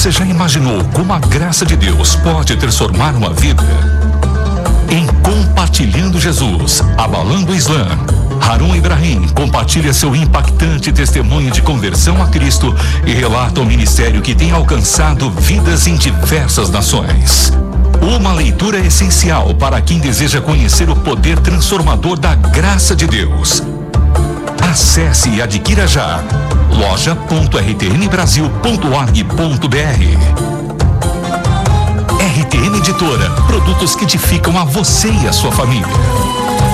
Você já imaginou como a graça de Deus pode transformar uma vida? Em Compartilhando Jesus, Abalando o Islã, Harun Ibrahim compartilha seu impactante testemunho de conversão a Cristo e relata o ministério que tem alcançado vidas em diversas nações. Uma leitura essencial para quem deseja conhecer o poder transformador da graça de Deus. Acesse e adquira já loja.rtnbrasil.org.br. RTN Editora, produtos que edificam a você e a sua família.